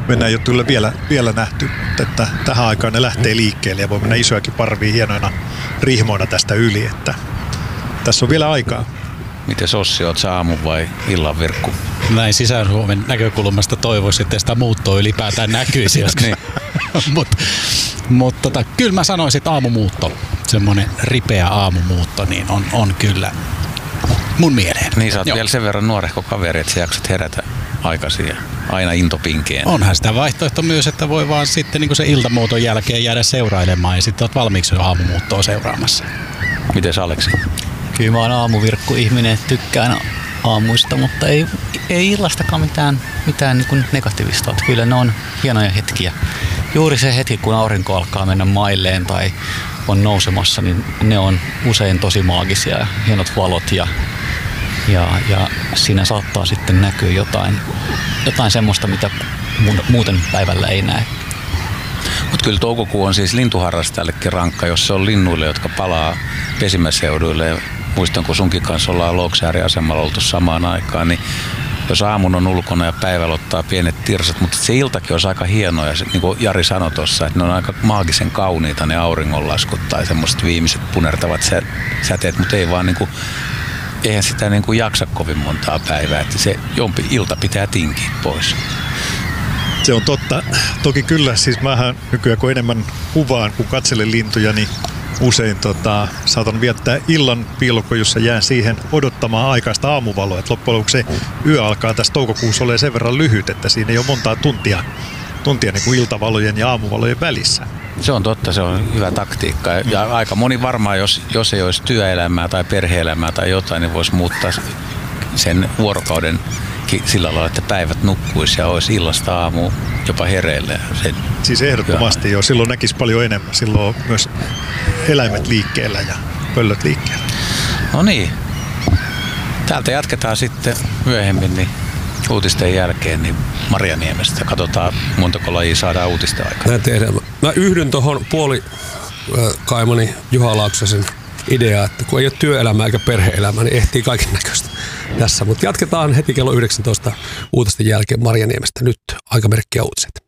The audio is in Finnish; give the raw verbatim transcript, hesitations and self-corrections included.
mennään jo kyllä vielä, vielä nähty, että tähän aikaan ne lähtee liikkeelle ja voi mennä isojakin parvia hienoina rihmoina tästä yli, että tässä on vielä aikaa. Miten Ossi, oot sä aamun vai illan virkku? Näin Sisä-Suomen näkökulmasta toivoisin, että sitä muuttoa ylipäätään näkyisi. niin. Mutta mut, tota, kyllä mä sanoisin, että aamumuutto, semmoinen ripeä aamumuutto, niin on, on kyllä mun mieleen. Niin sä oot Joo. vielä sen verran nuorehko kaveri, että sä jaksat herätä aikaisin ja aina intopinkeen. Onhan sitä vaihtoehto myös, että voi vaan sitten niin se iltamuuton jälkeen jäädä seurailemaan ja sitten oot valmiiksi jo aamumuuttoa seuraamassa. Mites Aleksi? Kyllä mä oon aamuvirkku ihminen, tykkään aamuista, mutta ei, ei illastakaan mitään, mitään niin kuin negatiivista. Kyllä ne on hienoja hetkiä. Juuri se hetki, kun aurinko alkaa mennä mailleen tai on nousemassa, niin ne on usein tosi maagisia, hienot valot ja, ja, ja siinä saattaa sitten näkyä jotain, jotain semmoista, mitä muuten päivällä ei näe. Mutta kyllä toukokuu on siis lintuharrastajallekin rankka, jos se on linnuille, jotka palaa pesimäseuduille. Muistan, kun sunkin kanssa ollaan Louksaari-asemalla oltu samaan aikaan, niin jos aamun on ulkona ja päivällä ottaa pienet tirsat, mutta se iltakin olisi aika hienoa. Ja se, niin kuin Jari sanoi tuossa, että ne on aika maagisen kauniita ne auringonlaskut tai semmoiset viimeiset punertavat sä, säteet, mutta ei vaan niin kuin, eihän sitä niin kuin jaksa kovin montaa päivää, että se jompi ilta pitää tinkiä pois. Se on totta. Toki kyllä, siis mähän nykyään kun enemmän kuvaan, kun katselen lintuja, niin usein tota, saatan viettää illan piilokojussa, jään siihen odottamaan aikaista aamuvaloa. Et loppujen lopuksi se yö alkaa tässä toukokuussa olemaan sen verran lyhyt, että siinä ei ole montaa tuntia, tuntia niin kuin iltavalojen ja aamuvalojen välissä. Se on totta, se on hyvä taktiikka. Ja mm. aika moni varmaan, jos, jos ei olisi työelämää tai perhe-elämää tai jotain, niin voisi muuttaa sen vuorokauden sillä lailla, että päivät nukkuisi ja olisi illasta aamu jopa hereille. Sen siis ehdottomasti joo, silloin näkisi paljon enemmän. Silloin on myös eläimet liikkeellä ja pöllöt liikkeellä. No niin. Täältä jatketaan sitten myöhemmin niin uutisten jälkeen niin Marjaniemestä. Katsotaan, montako lajia saadaan uutisten aikaan. Näin tehdään. Mä yhdyn tuohon puoli kaimani Juha Laaksosen idea, että kun ei ole työelämää eikä perhe-elämää, niin ehtii kaiken näköistä tässä. Mutta jatketaan heti kello yhdeksäntoista uutisten jälkeen Marjaniemestä. Nyt aikamerkkiä uutiset.